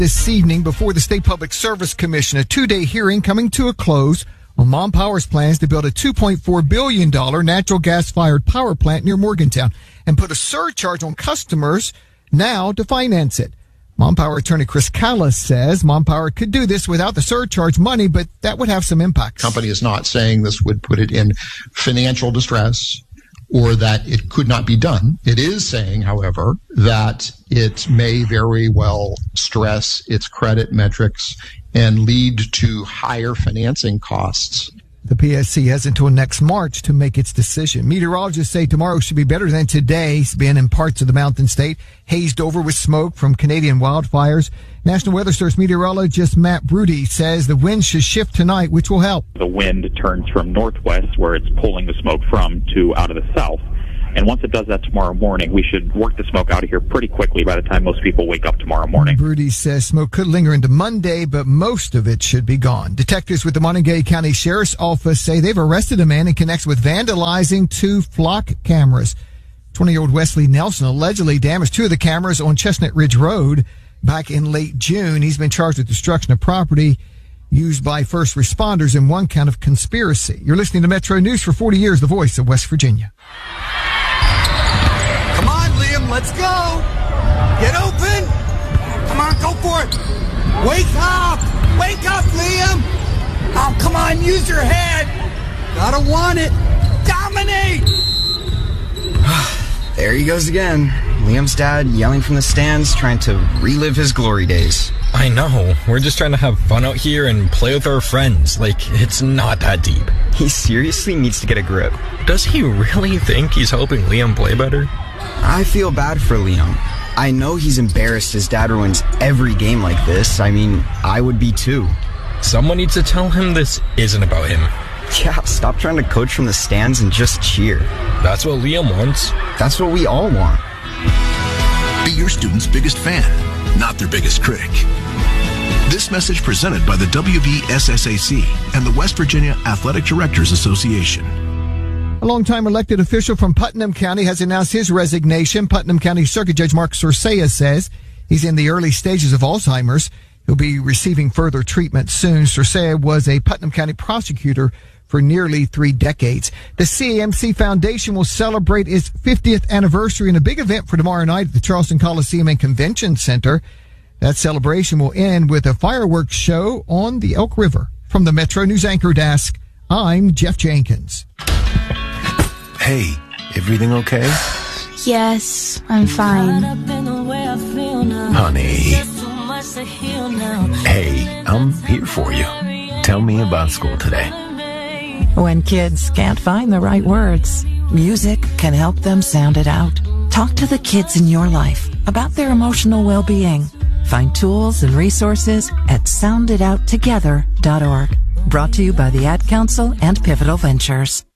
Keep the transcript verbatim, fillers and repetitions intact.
This evening, before the State Public Service Commission, a two-day hearing coming to a close on Mon Power's plans to build a two point four billion dollars natural gas-fired power plant near Morgantown and put a surcharge on customers now to finance it. Mon Power attorney Chris Callis says Mon Power could do this without the surcharge money, but that would have some impacts. The company is not saying this would put it in financial distress or that it could not be done. It is saying, however, that it may very well stress its credit metrics and lead to higher financing costs. The P S C has until next March to make its decision. Meteorologists say tomorrow should be better than today's been in parts of the Mountain State, hazed over with smoke from Canadian wildfires. National Weather Service meteorologist Matt Brody says the wind should shift tonight, which will help. The wind turns from northwest, where it's pulling the smoke from, to out of the south. And once it does that tomorrow morning, we should work the smoke out of here pretty quickly by the time most people wake up tomorrow morning. Brody says smoke could linger into Monday, but most of it should be gone. Detectives with the Montague County Sheriff's Office say they've arrested a man in connection with vandalizing two flock cameras. twenty-year-old Wesley Nelson allegedly damaged two of the cameras on Chestnut Ridge Road back in late June. He's been charged with destruction of property used by first responders in one count of conspiracy. You're listening to Metro News for forty years, the voice of West Virginia. Come on, Liam, let's go. Get open. Come on, go for it. Wake up. Wake up, Liam. Oh, come on, use your head. Gotta want it. Dominate. There he goes again. Liam's dad yelling from the stands, trying to relive his glory days. I know. We're just trying to have fun out here and play with our friends. Like, it's not that deep. He seriously needs to get a grip. Does he really think he's helping Liam play better? I feel bad for Liam. I know he's embarrassed his dad ruins every game like this. I mean, I would be too. Someone needs to tell him this isn't about him. Yeah, stop trying to coach from the stands and just cheer. That's what Liam wants. That's what we all want. Be your student's biggest fan, not their biggest critic. This message presented by the W V S S A C and the West Virginia Athletic Directors Association. A longtime elected official from Putnam County has announced his resignation. Putnam County Circuit Judge Mark Sorcea says he's in the early stages of Alzheimer's. He'll be receiving further treatment soon. Sorcea was a Putnam County prosecutor for nearly three decades. The C A M C Foundation will celebrate its fiftieth anniversary in a big event for tomorrow night at the Charleston Coliseum and Convention Center. That celebration will end with a fireworks show on the Elk River. From the Metro News Anchor Desk, I'm Jeff Jenkins. Hey, everything okay? Yes, I'm fine. Honey. Hey, I'm here for you. Tell me about school today. When kids can't find the right words, music can help them sound it out. Talk to the kids in your life about their emotional well-being. Find tools and resources at sound it out together dot org. Brought to you by the Ad Council and Pivotal Ventures.